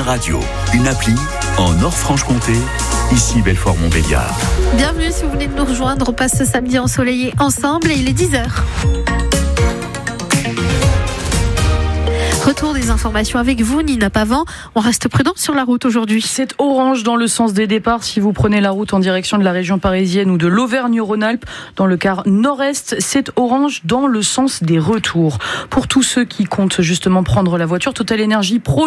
Radio, une appli en Nord-Franche-Comté, ici Belfort-Montbéliard. Bienvenue si vous venez de nous rejoindre, on passe ce samedi ensoleillé ensemble et il est 10h. Retour des informations avec vous, Nina Pavant. On reste prudent sur la route aujourd'hui. C'est orange dans le sens des départs si vous prenez la route en direction de la région parisienne ou de l'Auvergne-Rhône-Alpes. Dans le quart nord-est, c'est orange dans le sens des retours. Pour tous ceux qui comptent justement prendre la voiture, Total Energy